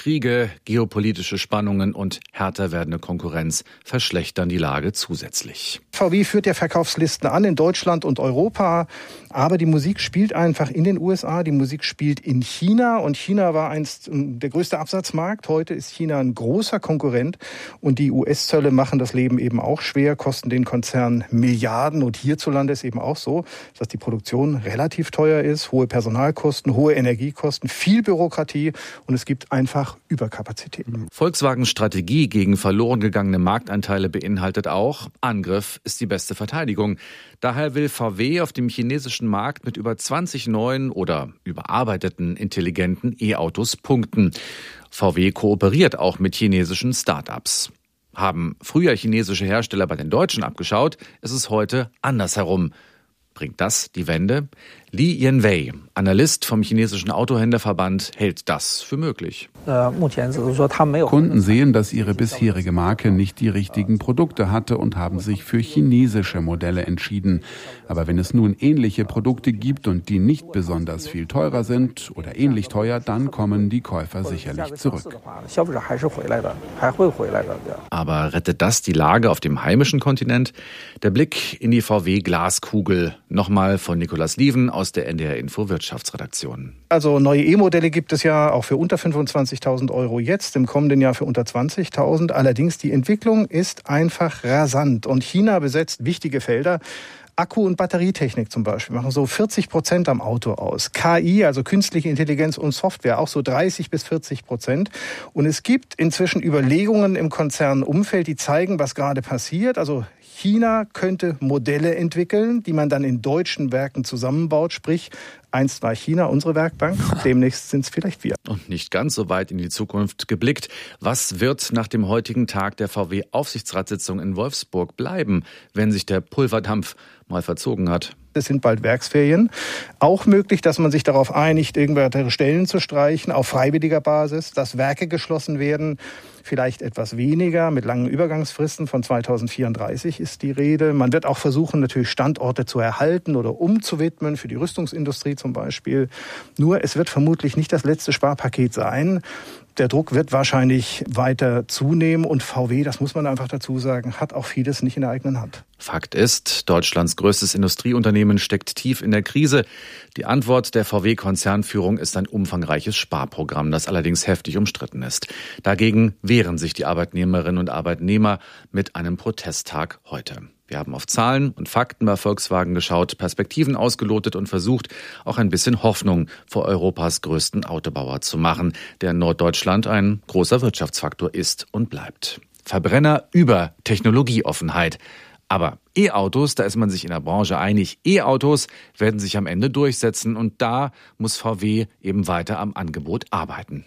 Kriege, geopolitische Spannungen und härter werdende Konkurrenz verschlechtern die Lage zusätzlich. VW führt ja Verkaufslisten an in Deutschland und Europa, aber die Musik spielt einfach in den USA, die Musik spielt in China und China war einst der größte Absatzmarkt. Heute ist China ein großer Konkurrent und die US-Zölle machen das Leben eben auch schwer, kosten den Konzern Milliarden und hierzulande ist eben auch so, dass die Produktion relativ teuer ist, hohe Personalkosten, hohe Energiekosten, viel Bürokratie und es gibt einfach Überkapazitäten. Volkswagens Strategie gegen verloren gegangene Marktanteile beinhaltet auch, Angriff ist die beste Verteidigung. Daher will VW auf dem chinesischen Markt mit über 20 neuen oder überarbeiteten intelligenten E-Autos punkten. VW kooperiert auch mit chinesischen Start-ups. Haben früher chinesische Hersteller bei den Deutschen abgeschaut, ist es heute andersherum. Bringt das die Wende? Li Yanwei, Analyst vom chinesischen Autohändlerverband, hält das für möglich. Kunden sehen, dass ihre bisherige Marke nicht die richtigen Produkte hatte und haben sich für chinesische Modelle entschieden. Aber wenn es nun ähnliche Produkte gibt und die nicht besonders viel teurer sind oder ähnlich teuer, dann kommen die Käufer sicherlich zurück. Aber rettet das die Lage auf dem heimischen Kontinent? Der Blick in die VW-Glaskugel. Nochmal von Nikolaus Lieven aus der NDR Info Wirtschaftsredaktion. Also neue E-Modelle gibt es ja auch für unter 25.000 Euro jetzt, im kommenden Jahr für unter 20.000. Allerdings die Entwicklung ist einfach rasant und China besetzt wichtige Felder. Akku- und Batterietechnik zum Beispiel machen so 40% am Auto aus. KI, also künstliche Intelligenz und Software, auch so 30-40%. Und es gibt inzwischen Überlegungen im Konzernumfeld, die zeigen, was gerade passiert. Also China könnte Modelle entwickeln, die man dann in deutschen Werken zusammenbaut. Sprich, einst war China unsere Werkbank, demnächst sind es vielleicht wir. Und nicht ganz so weit in die Zukunft geblickt. Was wird nach dem heutigen Tag der VW-Aufsichtsratssitzung in Wolfsburg bleiben, wenn sich der Pulverdampf mal verzogen hat? Es sind bald Werksferien. Auch möglich, dass man sich darauf einigt, irgendwelche Stellen zu streichen, auf freiwilliger Basis, dass Werke geschlossen werden. Vielleicht etwas weniger, mit langen Übergangsfristen. Von 2034 ist die Rede. Man wird auch versuchen, natürlich Standorte zu erhalten oder umzuwidmen, für die Rüstungsindustrie zum Beispiel. Nur, es wird vermutlich nicht das letzte Sparpaket sein. Der Druck wird wahrscheinlich weiter zunehmen und VW, das muss man einfach dazu sagen, hat auch vieles nicht in der eigenen Hand. Fakt ist, Deutschlands größtes Industrieunternehmen steckt tief in der Krise. Die Antwort der VW-Konzernführung ist ein umfangreiches Sparprogramm, das allerdings heftig umstritten ist. Dagegen wehren sich die Arbeitnehmerinnen und Arbeitnehmer mit einem Protesttag heute. Wir haben auf Zahlen und Fakten bei Volkswagen geschaut, Perspektiven ausgelotet und versucht, auch ein bisschen Hoffnung vor Europas größten Autobauer zu machen, der in Norddeutschland ein großer Wirtschaftsfaktor ist und bleibt. Verbrenner über Technologieoffenheit. Aber E-Autos, da ist man sich in der Branche einig, E-Autos werden sich am Ende durchsetzen und da muss VW eben weiter am Angebot arbeiten.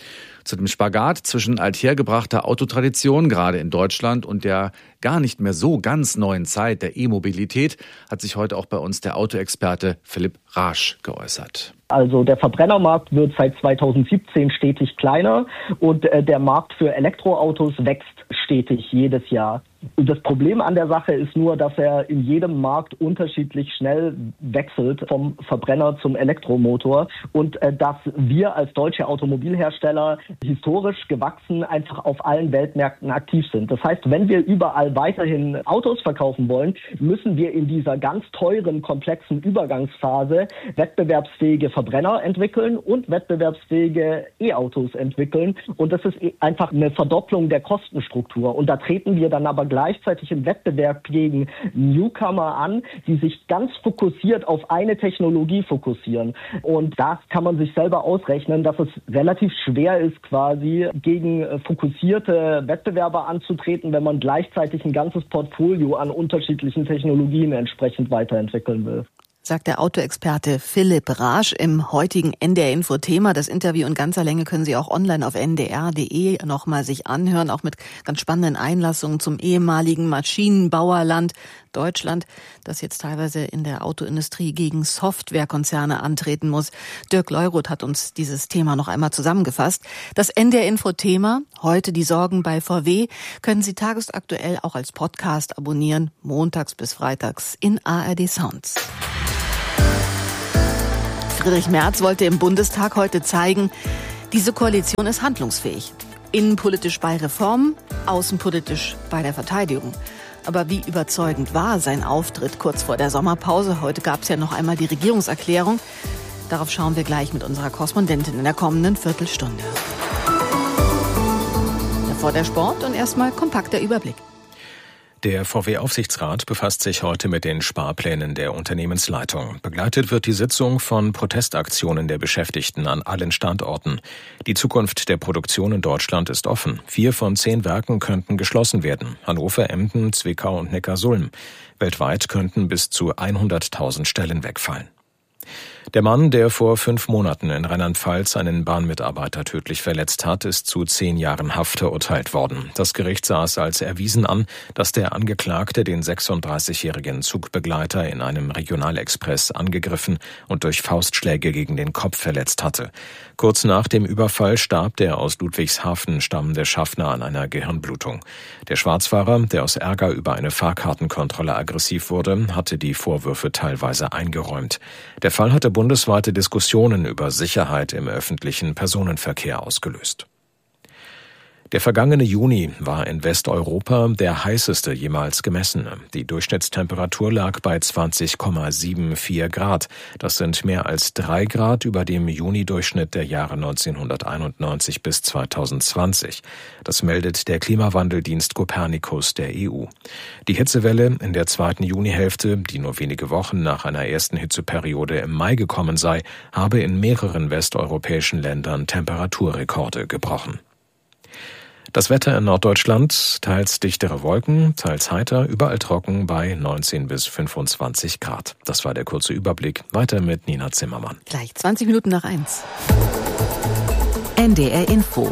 Zu dem Spagat zwischen althergebrachter Autotradition, gerade in Deutschland, und der gar nicht mehr so ganz neuen Zeit der E-Mobilität, hat sich heute auch bei uns der Autoexperte Philipp Raasch geäußert. Also der Verbrennermarkt wird seit 2017 stetig kleiner und der Markt für Elektroautos wächst stetig jedes Jahr. Das Problem an der Sache ist nur, dass er in jedem Markt unterschiedlich schnell wechselt vom Verbrenner zum Elektromotor und dass wir als deutsche Automobilhersteller historisch gewachsen einfach auf allen Weltmärkten aktiv sind. Das heißt, wenn wir überall weiterhin Autos verkaufen wollen, müssen wir in dieser ganz teuren, komplexen Übergangsphase wettbewerbsfähige Verbrenner entwickeln und wettbewerbsfähige E-Autos entwickeln. Und das ist einfach eine Verdopplung der Kostenstruktur. Und da treten wir dann aber gleichzeitig im Wettbewerb gegen Newcomer an, die sich ganz fokussiert auf eine Technologie fokussieren. Und da kann man sich selber ausrechnen, dass es relativ schwer ist, quasi gegen fokussierte Wettbewerber anzutreten, wenn man gleichzeitig ein ganzes Portfolio an unterschiedlichen Technologien entsprechend weiterentwickeln will. Sagt der Autoexperte Philipp Raasch im heutigen NDR-Info-Thema. Das Interview in ganzer Länge können Sie auch online auf ndr.de nochmal sich anhören, auch mit ganz spannenden Einlassungen zum ehemaligen Maschinenbauerland Deutschland, das jetzt teilweise in der Autoindustrie gegen Softwarekonzerne antreten muss. Dirk Leuroth hat uns dieses Thema noch einmal zusammengefasst. Das NDR-Info-Thema, heute die Sorgen bei VW, können Sie tagesaktuell auch als Podcast abonnieren, montags bis freitags in ARD Sounds. Friedrich Merz wollte im Bundestag heute zeigen, Diese Koalition ist handlungsfähig. Innenpolitisch bei Reformen, außenpolitisch bei der Verteidigung. Aber wie überzeugend war sein Auftritt kurz vor der Sommerpause? Heute gab es ja noch einmal die Regierungserklärung. Darauf schauen wir gleich mit unserer Korrespondentin in der kommenden Viertelstunde. Davor der Sport und erstmal kompakter Überblick. Der VW-Aufsichtsrat befasst sich heute mit den Sparplänen der Unternehmensleitung. Begleitet wird die Sitzung von Protestaktionen der Beschäftigten an allen Standorten. Die Zukunft der Produktion in Deutschland ist offen. 4 von 10 Werken könnten geschlossen werden. Hannover, Emden, Zwickau und Neckarsulm. Weltweit könnten bis zu 100.000 Stellen wegfallen. Der Mann, der vor 5 Monaten in Rheinland-Pfalz einen Bahnmitarbeiter tödlich verletzt hat, ist zu 10 Jahren Haft verurteilt worden. Das Gericht sah es als erwiesen an, dass der Angeklagte den 36-jährigen Zugbegleiter in einem Regionalexpress angegriffen und durch Faustschläge gegen den Kopf verletzt hatte. Kurz nach dem Überfall starb der aus Ludwigshafen stammende Schaffner an einer Gehirnblutung. Der Schwarzfahrer, der aus Ärger über eine Fahrkartenkontrolle aggressiv wurde, hatte die Vorwürfe teilweise eingeräumt. Der Fall hatte bundesweite Diskussionen über Sicherheit im öffentlichen Personenverkehr ausgelöst. Der vergangene Juni war in Westeuropa der heißeste jemals gemessene. Die Durchschnittstemperatur lag bei 20,74 Grad. Das sind mehr als 3 Grad über dem Juni-Durchschnitt der Jahre 1991 bis 2020. Das meldet der Klimawandeldienst Copernicus der EU. Die Hitzewelle in der zweiten Junihälfte, die nur wenige Wochen nach einer ersten Hitzeperiode im Mai gekommen sei, habe in mehreren westeuropäischen Ländern Temperaturrekorde gebrochen. Das Wetter in Norddeutschland, teils dichtere Wolken, teils heiter, überall trocken bei 19 bis 25 Grad. Das war der kurze Überblick. Weiter mit Nina Zimmermann. Gleich 20 Minuten nach 1. NDR Info.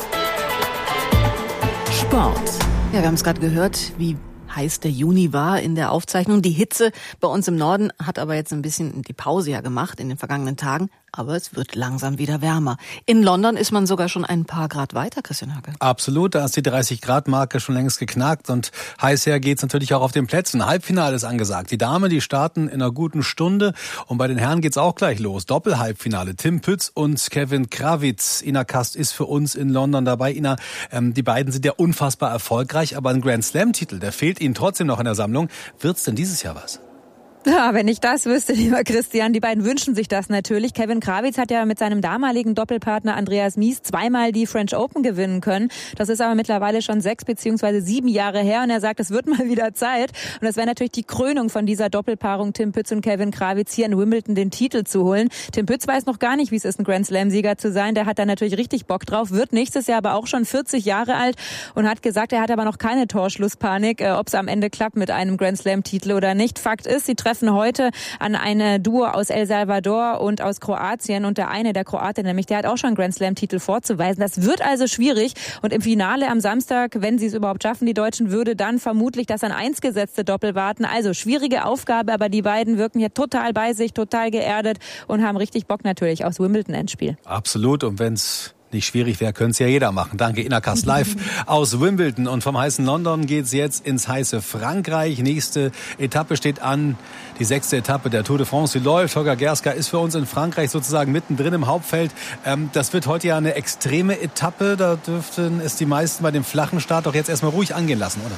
Sport. Ja, wir haben es gerade gehört, wie heiß der Juni war in der Aufzeichnung. Die Hitze bei uns im Norden hat aber jetzt ein bisschen die Pause ja gemacht in den vergangenen Tagen. Aber es wird langsam wieder wärmer. In London ist man sogar schon ein paar Grad weiter, Christian Hake. Absolut, da ist die 30-Grad-Marke schon längst geknackt und heiß her geht's natürlich auch auf den Plätzen. Halbfinale ist angesagt. Die Damen, die starten in einer guten Stunde und bei den Herren geht's auch gleich los. Doppelhalbfinale. Tim Pütz und Kevin Krawitz. Ina Kast ist für uns in London dabei. Ina, die beiden sind ja unfassbar erfolgreich, aber ein Grand-Slam-Titel, der fehlt ihnen trotzdem noch in der Sammlung. Wird's denn dieses Jahr was? Ja, wenn ich das wüsste, lieber Christian, die beiden wünschen sich das natürlich. Kevin Krawitz hat ja mit seinem damaligen Doppelpartner Andreas Mies 2-mal die French Open gewinnen können. Das ist aber mittlerweile schon 6 bzw. 7 Jahre her und er sagt, es wird mal wieder Zeit. Und das wäre natürlich die Krönung von dieser Doppelpaarung Tim Pütz und Kevin Krawitz, hier in Wimbledon den Titel zu holen. Tim Pütz weiß noch gar nicht, wie es ist, ein Grand Slam-Sieger zu sein. Der hat da natürlich richtig Bock drauf, wird nächstes Jahr aber auch schon 40 Jahre alt und hat gesagt, er hat aber noch keine Torschlusspanik, ob es am Ende klappt mit einem Grand Slam-Titel oder nicht. Fakt ist, sie treffen heute an eine Duo aus El Salvador und aus Kroatien und der Kroate nämlich, der hat auch schon einen Grand Slam-Titel vorzuweisen. Das wird also schwierig und im Finale am Samstag, wenn sie es überhaupt schaffen, die Deutschen, würde dann vermutlich das an 1 gesetzte Doppel warten. Also schwierige Aufgabe, aber die beiden wirken hier total bei sich, total geerdet und haben richtig Bock natürlich aufs Wimbledon-Endspiel. Absolut, und wenn's nicht schwierig wäre, könnte es ja jeder machen. Danke, Ina Kast live aus Wimbledon. Und vom heißen London geht's jetzt ins heiße Frankreich. Nächste Etappe steht an, die 6. Etappe der Tour de France. Die läuft. Holger Gerska ist für uns in Frankreich sozusagen mittendrin im Hauptfeld. Das wird heute ja eine extreme Etappe. Da dürften es die meisten bei dem flachen Start doch jetzt erstmal ruhig angehen lassen, oder?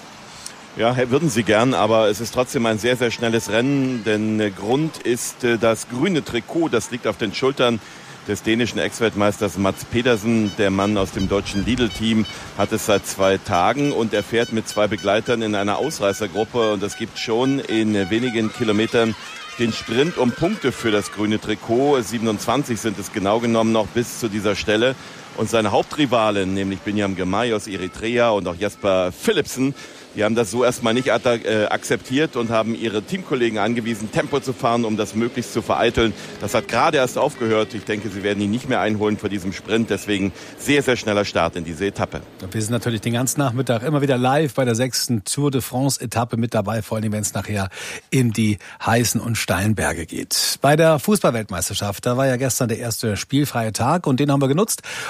Ja, würden sie gern, aber es ist trotzdem ein sehr, sehr schnelles Rennen. Denn Grund ist das grüne Trikot, das liegt auf den Schultern des dänischen Ex-Weltmeisters Mads Pedersen. Der Mann aus dem deutschen Lidl-Team hat es seit 2 Tagen und er fährt mit 2 Begleitern in einer Ausreißergruppe und es gibt schon in wenigen Kilometern den Sprint um Punkte für das grüne Trikot. 27 sind es genau genommen noch bis zu dieser Stelle. Und seine Hauptrivalen, nämlich Binyam Girmay aus Eritrea und auch Jasper Philipsen, die haben das so erstmal nicht akzeptiert und haben ihre Teamkollegen angewiesen, Tempo zu fahren, um das möglichst zu vereiteln. Das hat gerade erst aufgehört. Ich denke, sie werden ihn nicht mehr einholen vor diesem Sprint. Deswegen sehr, sehr schneller Start in diese Etappe. Wir sind natürlich den ganzen Nachmittag immer wieder live bei der 6. Tour de France Etappe mit dabei, vor allem wenn es nachher in die heißen und steilen Berge geht. Bei der Fußballweltmeisterschaft, da war ja gestern der erste spielfreie Tag und den haben wir genutzt,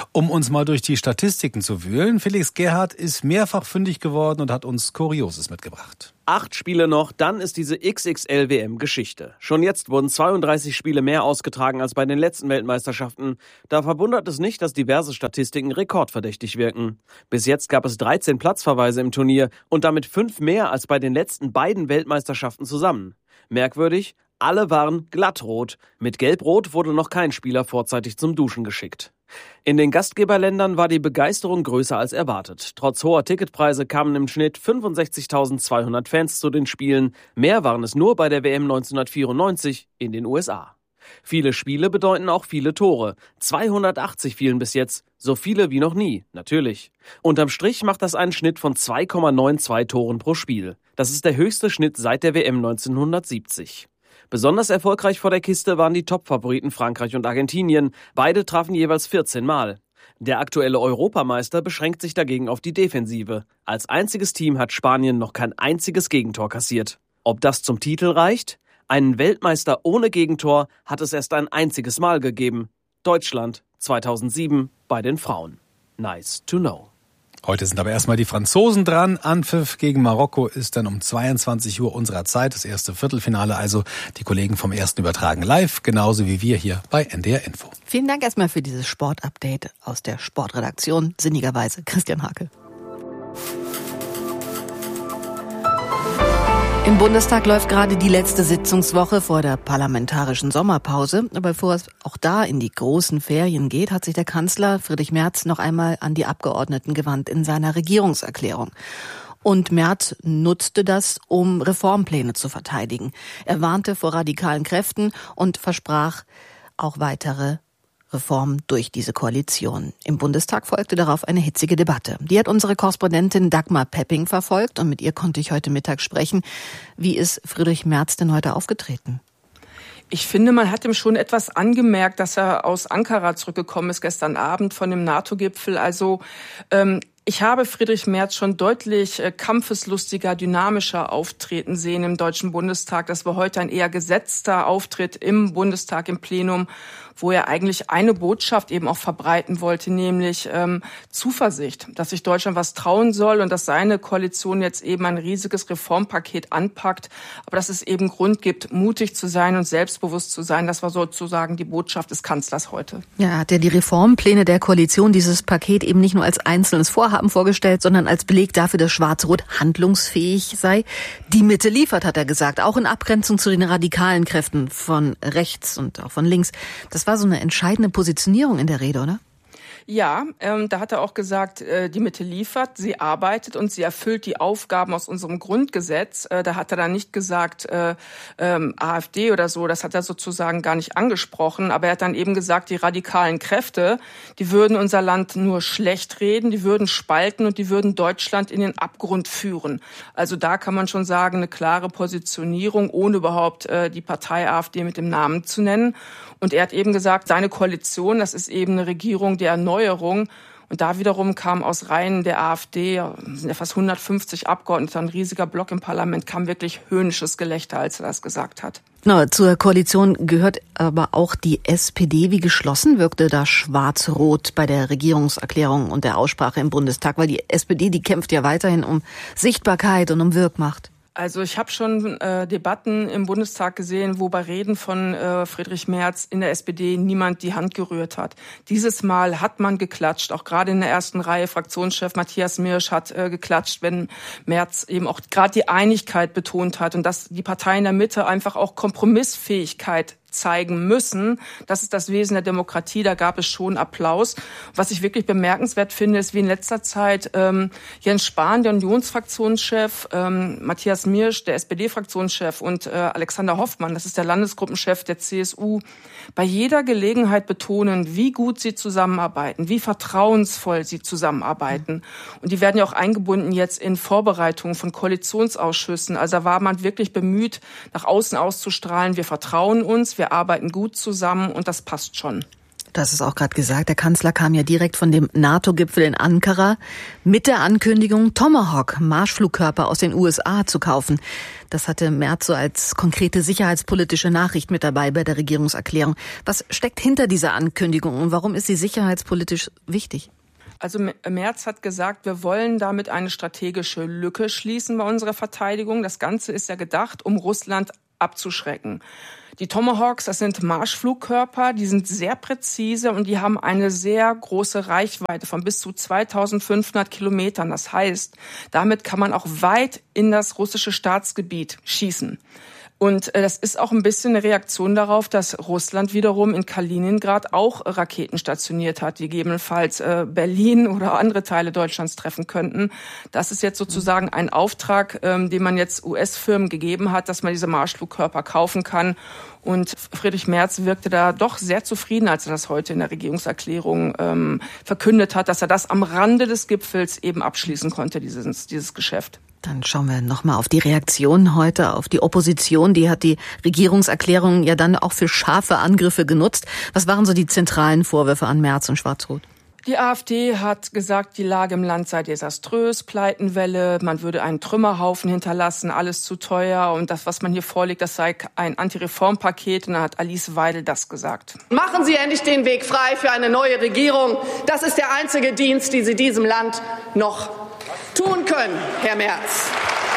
um uns mal durch die Statistiken zu wühlen. Felix Gerhardt ist mehrfach fündig geworden und hat uns Kurioses mitgebracht. 8 Spiele noch, dann ist diese XXL-WM Geschichte. Schon jetzt wurden 32 Spiele mehr ausgetragen als bei den letzten Weltmeisterschaften. Da verwundert es nicht, dass diverse Statistiken rekordverdächtig wirken. Bis jetzt gab es 13 Platzverweise im Turnier und damit 5 mehr als bei den letzten beiden Weltmeisterschaften zusammen. Merkwürdig, alle waren glattrot. Mit Gelbrot wurde noch kein Spieler vorzeitig zum Duschen geschickt. In den Gastgeberländern war die Begeisterung größer als erwartet. Trotz hoher Ticketpreise kamen im Schnitt 65.200 Fans zu den Spielen. Mehr waren es nur bei der WM 1994 in den USA. Viele Spiele bedeuten auch viele Tore. 280 fielen bis jetzt, so viele wie noch nie, natürlich. Unterm Strich macht das einen Schnitt von 2,92 Toren pro Spiel. Das ist der höchste Schnitt seit der WM 1970. Besonders erfolgreich vor der Kiste waren die Top-Favoriten Frankreich und Argentinien. Beide trafen jeweils 14 Mal. Der aktuelle Europameister beschränkt sich dagegen auf die Defensive. Als einziges Team hat Spanien noch kein einziges Gegentor kassiert. Ob das zum Titel reicht? Einen Weltmeister ohne Gegentor hat es erst ein einziges Mal gegeben. Deutschland 2007 bei den Frauen. Nice to know. Heute sind aber erstmal die Franzosen dran. Anpfiff gegen Marokko ist dann um 22 Uhr unserer Zeit, das erste Viertelfinale. Also die Kollegen vom Ersten übertragen live, genauso wie wir hier bei NDR Info. Vielen Dank erstmal für dieses Sportupdate aus der Sportredaktion. Sinnigerweise Christian Hakel. Im Bundestag läuft gerade die letzte Sitzungswoche vor der parlamentarischen Sommerpause. Aber bevor es auch da in die großen Ferien geht, hat sich der Kanzler Friedrich Merz noch einmal an die Abgeordneten gewandt in seiner Regierungserklärung. Und Merz nutzte das, um Reformpläne zu verteidigen. Er warnte vor radikalen Kräften und versprach auch weitere Reformen durch diese Koalition. Im Bundestag folgte darauf eine hitzige Debatte. Die hat unsere Korrespondentin Dagmar Pepping verfolgt und mit ihr konnte ich heute Mittag sprechen. Wie ist Friedrich Merz denn heute aufgetreten? Ich finde, man hat ihm schon etwas angemerkt, dass er aus Ankara zurückgekommen ist gestern Abend von dem NATO-Gipfel. Also ich habe Friedrich Merz schon deutlich kampfeslustiger, dynamischer auftreten sehen im Deutschen Bundestag. Das war heute ein eher gesetzter Auftritt im Bundestag, im Plenum, wo er eigentlich eine Botschaft eben auch verbreiten wollte, nämlich Zuversicht, dass sich Deutschland was trauen soll und dass seine Koalition jetzt eben ein riesiges Reformpaket anpackt, aber dass es eben Grund gibt, mutig zu sein und selbstbewusst zu sein. Das war sozusagen die Botschaft des Kanzlers heute. Ja, hat er die Reformpläne der Koalition, dieses Paket eben nicht nur als einzelnes Vorhaben vorgestellt, sondern als Beleg dafür, dass Schwarz-Rot handlungsfähig sei. Die Mitte liefert, hat er gesagt, auch in Abgrenzung zu den radikalen Kräften von rechts und auch von links. Das war so eine entscheidende Positionierung in der Rede, oder? Ja, da hat er auch gesagt, die Mitte liefert, sie arbeitet und sie erfüllt die Aufgaben aus unserem Grundgesetz. Da hat er dann nicht gesagt AfD oder so, das hat er sozusagen gar nicht angesprochen. Aber er hat dann eben gesagt, die radikalen Kräfte, die würden unser Land nur schlecht reden, die würden spalten und die würden Deutschland in den Abgrund führen. Also da kann man schon sagen, eine klare Positionierung, ohne überhaupt die Partei AfD mit dem Namen zu nennen. Und er hat eben gesagt, seine Koalition, das ist eben eine Regierung der Erneuerung. Und da wiederum kam aus Reihen der AfD, sind ja fast 150 Abgeordnete, ein riesiger Block im Parlament, kam wirklich höhnisches Gelächter, als er das gesagt hat. Genau, zur Koalition gehört aber auch die SPD. Wie geschlossen wirkte da Schwarz-Rot bei der Regierungserklärung und der Aussprache im Bundestag? Weil die SPD, die kämpft ja weiterhin um Sichtbarkeit und um Wirkmacht. Also ich habe schon Debatten im Bundestag gesehen, wo bei Reden von Friedrich Merz in der SPD niemand die Hand gerührt hat. Dieses Mal hat man geklatscht, auch gerade in der ersten Reihe. Fraktionschef Matthias Mirsch hat geklatscht, wenn Merz eben auch gerade die Einigkeit betont hat und dass die Parteien in der Mitte einfach auch Kompromissfähigkeit zeigen müssen. Das ist das Wesen der Demokratie. Da gab es schon Applaus. Was ich wirklich bemerkenswert finde, ist, wie in letzter Zeit Jens Spahn, der Unionsfraktionschef, Matthias Mirsch, der SPD-Fraktionschef und Alexander Hoffmann, das ist der Landesgruppenchef der CSU, bei jeder Gelegenheit betonen, wie gut sie zusammenarbeiten, wie vertrauensvoll sie zusammenarbeiten. Und die werden ja auch eingebunden jetzt in Vorbereitungen von Koalitionsausschüssen. Also da war man wirklich bemüht, nach außen auszustrahlen, wir vertrauen uns, wir arbeiten gut zusammen und das passt schon. Du hast es auch gerade gesagt, der Kanzler kam ja direkt von dem NATO-Gipfel in Ankara mit der Ankündigung, Tomahawk-Marschflugkörper aus den USA zu kaufen. Das hatte Merz so als konkrete sicherheitspolitische Nachricht mit dabei bei der Regierungserklärung. Was steckt hinter dieser Ankündigung und warum ist sie sicherheitspolitisch wichtig? Also Merz hat gesagt, wir wollen damit eine strategische Lücke schließen bei unserer Verteidigung. Das Ganze ist ja gedacht, um Russland abzuschrecken. Die Tomahawks, das sind Marschflugkörper, die sind sehr präzise und die haben eine sehr große Reichweite von bis zu 2500 Kilometern. Das heißt, damit kann man auch weit in das russische Staatsgebiet schießen. Und das ist auch ein bisschen eine Reaktion darauf, dass Russland wiederum in Kaliningrad auch Raketen stationiert hat, die gegebenenfalls Berlin oder andere Teile Deutschlands treffen könnten. Das ist jetzt sozusagen ein Auftrag, den man jetzt US-Firmen gegeben hat, dass man diese Marschflugkörper kaufen kann. Und Friedrich Merz wirkte da doch sehr zufrieden, als er das heute in der Regierungserklärung verkündet hat, dass er das am Rande des Gipfels eben abschließen konnte, dieses Geschäft. Dann schauen wir nochmal auf die Reaktion heute, auf die Opposition. Die hat die Regierungserklärung ja dann auch für scharfe Angriffe genutzt. Was waren so die zentralen Vorwürfe an Merz und Schwarz-Rot? Die AfD hat gesagt, die Lage im Land sei desaströs, Pleitenwelle, man würde einen Trümmerhaufen hinterlassen, alles zu teuer und das, was man hier vorlegt, das sei ein Antireformpaket. Und dann hat Alice Weidel das gesagt. Machen Sie endlich den Weg frei für eine neue Regierung. Das ist der einzige Dienst, den Sie diesem Land noch tun können, Herr Merz.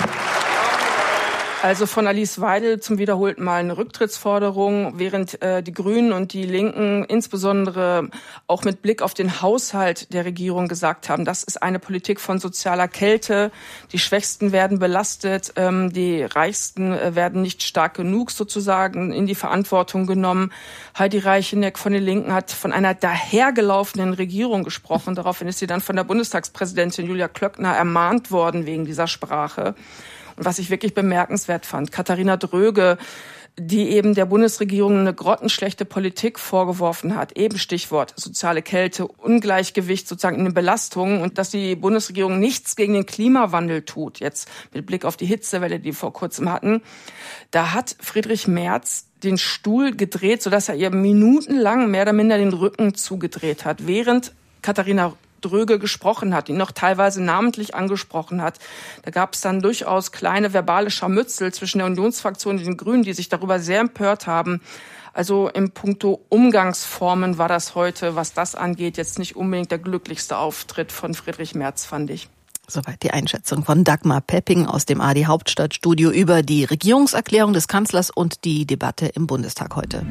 Also von Alice Weidel zum wiederholten Mal eine Rücktrittsforderung, während die Grünen und die Linken insbesondere auch mit Blick auf den Haushalt der Regierung gesagt haben, das ist eine Politik von sozialer Kälte. Die Schwächsten werden belastet, die Reichsten werden nicht stark genug sozusagen in die Verantwortung genommen. Heidi Reicheneck von den Linken hat von einer dahergelaufenen Regierung gesprochen. Daraufhin ist sie dann von der Bundestagspräsidentin Julia Klöckner ermahnt worden wegen dieser Sprache. Und was ich wirklich bemerkenswert fand, Katharina Dröge, die eben der Bundesregierung eine grottenschlechte Politik vorgeworfen hat, eben Stichwort soziale Kälte, Ungleichgewicht sozusagen in den Belastungen und dass die Bundesregierung nichts gegen den Klimawandel tut, jetzt mit Blick auf die Hitzewelle, die wir vor kurzem hatten. Da hat Friedrich Merz den Stuhl gedreht, sodass er ihr minutenlang mehr oder minder den Rücken zugedreht hat, während Katharina Dröge gesprochen hat, ihn noch teilweise namentlich angesprochen hat. Da gab es dann durchaus kleine verbale Scharmützel zwischen der Unionsfraktion und den Grünen, die sich darüber sehr empört haben. Also im Puncto Umgangsformen war das heute, was das angeht, jetzt nicht unbedingt der glücklichste Auftritt von Friedrich Merz, fand ich. Soweit die Einschätzung von Dagmar Pepping aus dem ARD Hauptstadtstudio über die Regierungserklärung des Kanzlers und die Debatte im Bundestag heute.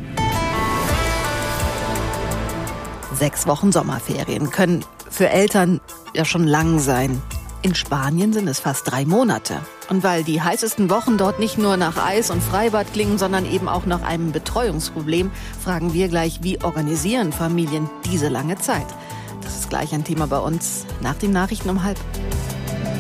6 Wochen Sommerferien können für Eltern ja schon lang sein. In Spanien sind es fast 3 Monate. Und weil die heißesten Wochen dort nicht nur nach Eis und Freibad klingen, sondern eben auch nach einem Betreuungsproblem, fragen wir gleich, wie organisieren Familien diese lange Zeit? Das ist gleich ein Thema bei uns nach den Nachrichten um 12:30.